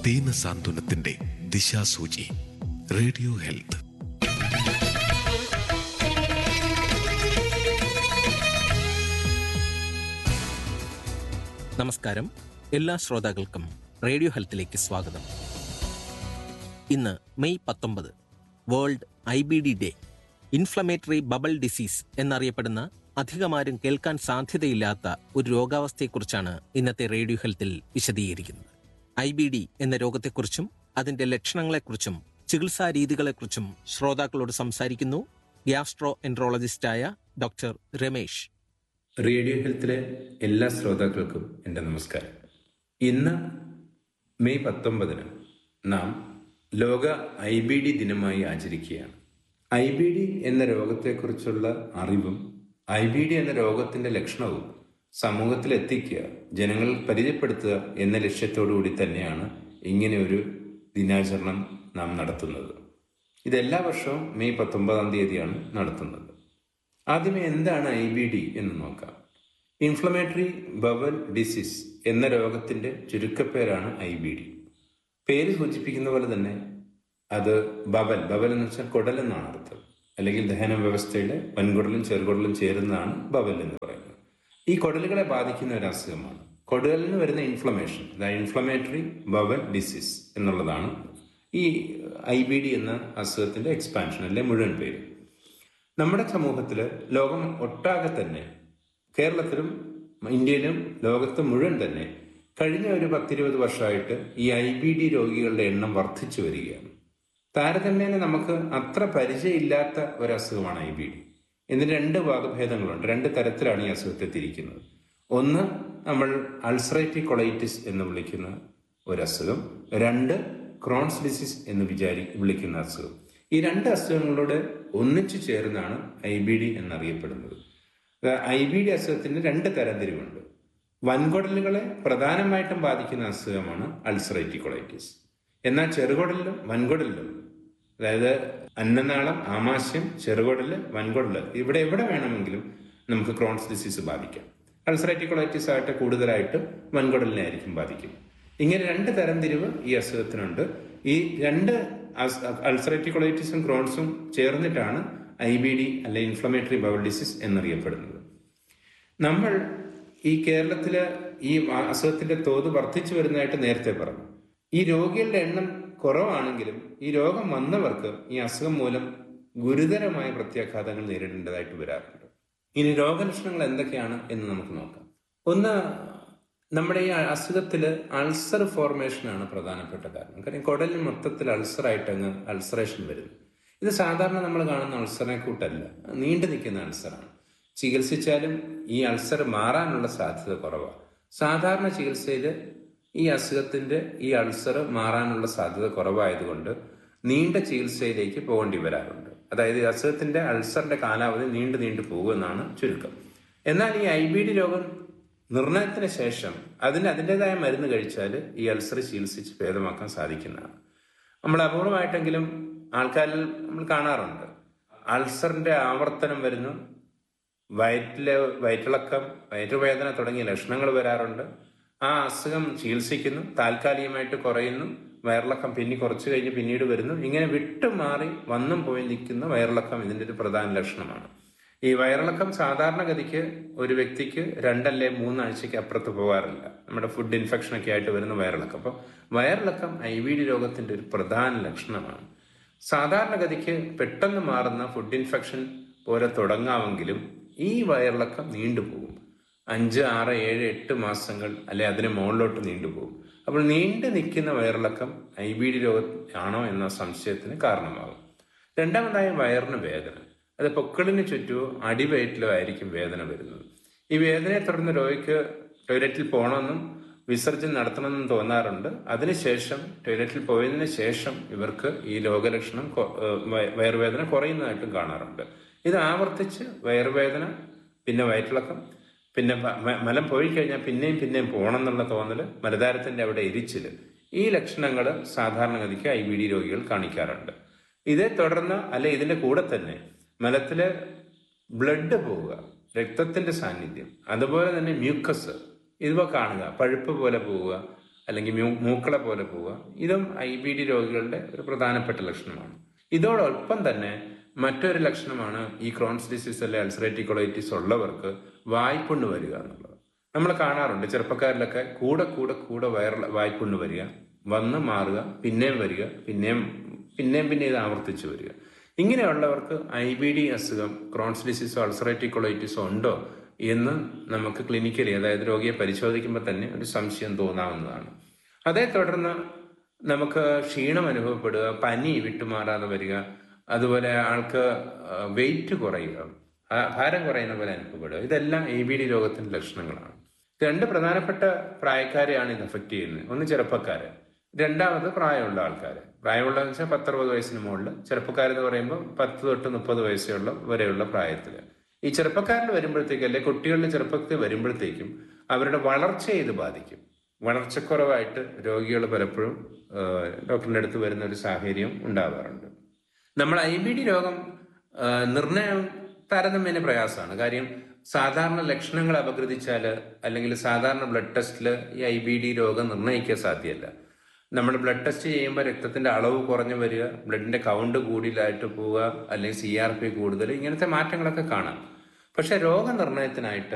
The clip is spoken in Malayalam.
ദീനസാന്ത്വനത്തിന്റെ ദിശാസൂചി. Radio health. നമസ്കാരം. എല്ലാ ശ്രോതാക്കൾക്കും റേഡിയോ ഹെൽത്തിലേക്ക് സ്വാഗതം. ഇന്ന് May 19 world IBD day. Inflammatory bubble disease എന്നറിയപ്പെടുന്ന അധികമാരും കേൾക്കാൻ സാധ്യതയില്ലാത്ത ഒരു രോഗാവസ്ഥയെക്കുറിച്ചാണ് ഇന്നത്തെ റേഡിയോ ഹെൽത്തിൽ വിശദീകരിക്കുന്നത്. IBD എന്ന രോഗത്തെക്കുറിച്ചും അതിന്റെ ലക്ഷണങ്ങളെക്കുറിച്ചും ചികിത്സാ രീതികളെക്കുറിച്ചും ശ്രോതാക്കളോട് സംസാരിക്കുന്നു ഗ്യാസ്ട്രോ എൻട്രോളജിസ്റ്റായ ഡോക്ടർ രമേശ്. റേഡിയോ ഹെൽത്തിലെ എല്ലാ ശ്രോതാക്കൾക്കും എൻ്റെ നമസ്കാരം. ഇന്ന് മെയ് 19 നാം ലോക IBD ദിനമായി ആചരിക്കുകയാണ്. IBD എന്ന രോഗത്തെക്കുറിച്ചുള്ള അറിവും IBD എന്ന രോഗത്തിൻ്റെ ലക്ഷണവും സമൂഹത്തിൽ എത്തിക്കുക, ജനങ്ങളിൽ പരിചയപ്പെടുത്തുക എന്ന ലക്ഷ്യത്തോടു കൂടി തന്നെയാണ് ഇങ്ങനെ ഒരു ദിനാചരണം നാം നടത്തുന്നത്. ഇതെല്ലാ വർഷവും മെയ് 19 നടത്തുന്നത്. ആദ്യമേ എന്താണ് IBD എന്ന് നോക്കാം. ഇൻഫ്ലമേറ്ററി ബവൽ ഡിസീസ് എന്ന രോഗത്തിൻ്റെ ചുരുക്കപ്പേരാണ് IBD. പേര് സൂചിപ്പിക്കുന്ന പോലെ തന്നെ അത് ബവൽ എന്ന് വെച്ചാൽ കുടൽ എന്നാണ് അർത്ഥം, അല്ലെങ്കിൽ ദഹന വ്യവസ്ഥയുടെ വൻകുടലും ചെറുകുടലും ചേരുന്നതാണ് ബവൽ എന്ന് പറയുന്നത്. ഈ കുടലുകളെ ബാധിക്കുന്ന ഒരു അസുഖമാണ്. കുടലിന് വരുന്ന ഇൻഫ്ലമേഷൻ, ഇൻഫ്ലമേറ്ററി ബവൽ ഡിസീസ് എന്നുള്ളതാണ് ഈ IBD എന്ന അസുഖത്തിന്റെ എക്സ്പാൻഷൻ, അല്ലെ മുഴുവൻ പേര്. നമ്മുടെ സമൂഹത്തിൽ ലോകം ഒട്ടാകെ തന്നെ, കേരളത്തിലും ഇന്ത്യയിലും ലോകത്ത് മുഴുവൻ തന്നെ കഴിഞ്ഞ ഒരു 10-20 വർഷമായിട്ട് ഈ IBD രോഗികളുടെ എണ്ണം വർദ്ധിച്ചു വരികയാണ്. താരതമ്യേന നമുക്ക് അത്ര പരിചയമില്ലാത്ത ഒരു അസുഖമാണ് IBD. ഇതിന് 2 വകഭേദങ്ങളുണ്ട്. 2 തരത്തിലാണ് ഈ അസുഖത്തെ തിരിക്കുന്നത്. ഒന്ന് നമ്മൾ അൾസറേറ്റീവ് കൊളൈറ്റിസ് എന്ന് വിളിക്കുന്ന ഒരു അസുഖം, 2 ക്രോൺസ് ഡിസീസ് എന്ന് വിളിക്കുന്ന അസുഖം. ഈ 2 അസുഖങ്ങളോട് ഒന്നിച്ചു ചേർന്നാണ് IBD എന്നറിയപ്പെടുന്നത്. IBD അസുഖത്തിന് 2 തരംതിരിവുണ്ട്. വൻകുടലുകളെ പ്രധാനമായിട്ടും ബാധിക്കുന്ന അസുഖമാണ് അൾസറേറ്റീവ് കൊളൈറ്റിസ്. എന്നാൽ ചെറുകുടലിലും വൻകുടലിലും, അതായത് അന്നനാളം, ആമാശയം, ചെറുകുടല്, വൻകുടല്, എവിടെ വേണമെങ്കിലും നമുക്ക് ക്രോൺസ് ഡിസീസ് ബാധിക്കാം. അൾസറേറ്റീവ് കൊളൈറ്റിസ് ആയിട്ട് കൂടുതലായിട്ട് വൻകുടലിനെ ആയിരിക്കും ബാധിക്കും. ഇങ്ങനെ 2 തരംതിരിവ് ഈ അസുഖത്തിനുണ്ട്. ഈ 2 അൾസറേറ്റീവ് കൊളൈറ്റിസും ക്രോൺസും ചേർന്നിട്ടാണ് IBD അല്ലെ ഇൻഫ്ലമേറ്ററി ബവൽ ഡിസീസ് എന്നറിയപ്പെടുന്നത്. നമ്മൾ ഈ കേരളത്തില് ഈ അസുഖത്തിന്റെ തോത് വർദ്ധിച്ചു വരുന്നതായിട്ട് നേരത്തെ പറഞ്ഞു. ഈ രോഗികളുടെ എണ്ണം കുറവാണെങ്കിലും ഈ രോഗം വന്നവർക്ക് ഈ അസുഖം മൂലം ഗുരുതരമായ പ്രത്യാഘാതങ്ങൾ നേരിടേണ്ടതായിട്ട് വരാറുണ്ട്. ഇനി രോഗലക്ഷണങ്ങൾ എന്തൊക്കെയാണ് എന്ന് നമുക്ക് നോക്കാം. ഒന്ന്, നമ്മുടെ ഈ അസുഖത്തില് അൾസർ ഫോർമേഷനാണ് പ്രധാനപ്പെട്ട കാരണം. കാരണം കുടലിന് മൊത്തത്തിൽ അൾസറായിട്ട് അൾസറേഷൻ വരുന്നു. ഇത് സാധാരണ നമ്മൾ കാണുന്ന അൾസറിനെ കൂട്ടല്ല, നീണ്ടു നിൽക്കുന്ന അൾസറാണ്. ചികിത്സിച്ചാലും ഈ അൾസർ മാറാനുള്ള സാധ്യത കുറവാണ്. സാധാരണ ചികിത്സയിൽ ഈ അസുഖത്തിന്റെ ഈ അൾസർ മാറാനുള്ള സാധ്യത കുറവായതുകൊണ്ട് നീണ്ട ചികിത്സയിലേക്ക് പോകേണ്ടി വരാറുണ്ട്. അതായത് ഈ അസുഖത്തിന്റെ അൾസറിന്റെ കാലാവധി നീണ്ടു പോകുമെന്നാണ് ചുരുക്കം. എന്നാൽ ഈ IBD രോഗം നിർണയത്തിന് ശേഷം അതിൻ്റെതായ മരുന്ന് കഴിച്ചാൽ ഈ അൾസർ ചികിത്സിച്ച് ഭേദമാക്കാൻ സാധിക്കുന്നതാണ്. നമ്മൾ അപൂർവമായിട്ടെങ്കിലും ആൾക്കാരിൽ നമ്മൾ കാണാറുണ്ട്, അൾസറിന്റെ ആവർത്തനം വരുന്നു, വയറ്റിളക്കം, വയറ്റുവേദന തുടങ്ങിയ ലക്ഷണങ്ങൾ വരാറുണ്ട്. ആ അസുഖം ചികിത്സിക്കുന്നു, താൽക്കാലികമായിട്ട് കുറയുന്നു, വയറിളക്കം കുറച്ചു കഴിഞ്ഞ് പിന്നീട് വരുന്നു. ഇങ്ങനെ വിട്ടുമാറി വന്നും പോയി നിൽക്കുന്ന വയറിളക്കം ഇതിൻ്റെ ഒരു പ്രധാന ലക്ഷണമാണ്. ഈ വയറിളക്കം സാധാരണഗതിക്ക് ഒരു വ്യക്തിക്ക് 2 അല്ലെ 3 ആഴ്ചയ്ക്ക് അപ്പുറത്ത് പോകാറില്ല. നമ്മുടെ ഫുഡ് ഇൻഫെക്ഷനൊക്കെ ആയിട്ട് വരുന്ന വയറിളക്കം. അപ്പോൾ വയറിളക്കം IBD രോഗത്തിന്റെ ഒരു പ്രധാന ലക്ഷണമാണ്. സാധാരണഗതിക്ക് പെട്ടെന്ന് മാറുന്ന ഫുഡ് ഇൻഫെക്ഷൻ പോലെ തുടങ്ങാമെങ്കിലും ഈ വയറിളക്കം നീണ്ടുപോകും. 5, 6, 7, 8 മാസങ്ങൾ അല്ലെ അതിന് മുകളിലോട്ട് നീണ്ടുപോകും. അപ്പോൾ നീണ്ടു നിൽക്കുന്ന വയറിളക്കം IBD രോഗമാണോ എന്ന സംശയത്തിന് കാരണമാകും. രണ്ടാമതായി വയറിന് വേദന. അത് പൊക്കിളിന് ചുറ്റുമോ അടിവയറ്റിലോ ആയിരിക്കും വേദന വരുന്നത്. ഈ വേദനയെ തുടർന്ന് രോഗിക്ക് ടോയ്ലറ്റിൽ പോകണമെന്നും വിസർജനം നടത്തണമെന്നും തോന്നാറുണ്ട്. അതിനുശേഷം ടോയ്ലറ്റിൽ പോയതിനു ശേഷം ഇവർക്ക് ഈ രോഗലക്ഷണം വയറുവേദന കുറയുന്നതായിട്ടും കാണാറുണ്ട്. ഇത് ആവർത്തിച്ച് വയറുവേദന, പിന്നെ വയറ്റിളക്കം, പിന്നെ മലം പോയി കഴിഞ്ഞാൽ പിന്നെയും പോകണം എന്നുള്ള തോന്നല്, മലദ്വാരത്തിന്റെ അവിടെ എരിച്ചില്, ഈ ലക്ഷണങ്ങൾ സാധാരണഗതിക്ക് IBD രോഗികൾ കാണിക്കാറുണ്ട്. ഇതേ തുടർന്ന് അല്ലെ ഇതിന്റെ കൂടെ തന്നെ മലത്തില് ബ്ലഡ് പോവുക, രക്തത്തിന്റെ സാന്നിധ്യം, അതുപോലെ തന്നെ മ്യൂക്കസ് ഇവ കാണുക, പഴുപ്പ് പോലെ പോവുക, അല്ലെങ്കിൽ മൂക്കള പോലെ പോവുക, ഇതും IBD രോഗികളുടെ ഒരു പ്രധാനപ്പെട്ട ലക്ഷണമാണ്. ഇതോടൊപ്പം തന്നെ മറ്റൊരു ലക്ഷണമാണ് ഈ ക്രോൺസ് ഡിസീസ് അല്ലെ അൾസറേറ്റീവ് കൊളൈറ്റിസ് ഉള്ളവർക്ക് വായ്പുണ്ണ് വരിക എന്നുള്ളത്. നമ്മൾ കാണാറുണ്ട് ചെറുപ്പക്കാരിലൊക്കെ കൂടെ വായ്പുണ്ണ് വരിക, വന്ന് മാറുക, പിന്നെയും വരിക, പിന്നെയും ഇത് ആവർത്തിച്ചു വരിക. ഇങ്ങനെയുള്ളവർക്ക് IBD അസുഖം, ക്രോൺസ് ഡിസീസോ അൾസറേറ്റീവ് കൊളൈറ്റിസോ ഉണ്ടോ എന്ന് നമുക്ക് ക്ലിനിക്കലി, അതായത് രോഗിയെ പരിശോധിക്കുമ്പോൾ തന്നെ ഒരു സംശയം തോന്നാവുന്നതാണ്. അതേ തുടർന്ന് നമുക്ക് ക്ഷീണം അനുഭവപ്പെടുക, പനി വിട്ടുമാറാതെ വരിക, അതുപോലെ ആൾക്ക് വെയിറ്റ് കുറയുക, ഭാരം കുറയുന്ന പോലെ അനുഭവപ്പെടുക, ഇതെല്ലാം IBD രോഗത്തിന്റെ ലക്ഷണങ്ങളാണ്. രണ്ട് പ്രധാനപ്പെട്ട പ്രായക്കാരെയാണ് ഇത് എഫക്ട് ചെയ്യുന്നത്. ഒന്ന് ചെറുപ്പക്കാര്, രണ്ടാമത് പ്രായമുള്ള ആൾക്കാര്. പ്രായമുള്ളതെന്ന് വെച്ചാൽ 10-60 വയസ്സിന് മുകളിൽ, ചെറുപ്പക്കാരെന്ന് പറയുമ്പോൾ 10 തൊട്ട് 30 വയസ്സുള്ള വരെയുള്ള പ്രായത്തില്. ഈ ചെറുപ്പക്കാരിൽ വരുമ്പോഴത്തേക്കും, അല്ലെ കുട്ടികളുടെ ചെറുപ്പത്തിൽ വരുമ്പോഴത്തേക്കും അവരുടെ വളർച്ചയെ ഇത് ബാധിക്കും. വളർച്ചക്കുറവായിട്ട് രോഗികൾ പലപ്പോഴും ഡോക്ടറിന്റെ അടുത്ത് വരുന്ന ഒരു സാഹചര്യം ഉണ്ടാവാറുണ്ട്. നമ്മൾ IBD രോഗം നിർണയം താരതമ്യേന പ്രയാസമാണ്. കാര്യം സാധാരണ ലക്ഷണങ്ങൾ അപഗ്രഥിച്ചാൽ അല്ലെങ്കിൽ സാധാരണ ബ്ലഡ് ടെസ്റ്റിൽ ഈ IBD രോഗം നിർണ്ണയിക്കാൻ സാധ്യമല്ല. നമ്മൾ ബ്ലഡ് ടെസ്റ്റ് ചെയ്യുമ്പോൾ രക്തത്തിന്റെ അളവ് കുറഞ്ഞു വരിക, ബ്ലഡിന്റെ കൗണ്ട് കൂടുതലായിട്ട് പോവുക, അല്ലെങ്കിൽ CRP കൂടുതൽ, ഇങ്ങനത്തെ മാറ്റങ്ങളൊക്കെ കാണാം. പക്ഷെ രോഗനിർണയത്തിനായിട്ട്